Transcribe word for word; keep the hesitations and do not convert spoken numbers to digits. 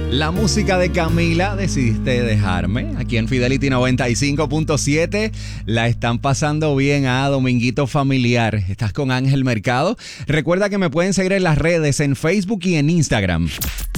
La música de Camila, decidiste dejarme. Aquí en Fidelity noventa y cinco punto siete la están pasando bien a Dominguito Familiar. Estás con Ángel Mercado. Recuerda que me pueden seguir en las redes, en Facebook y en Instagram.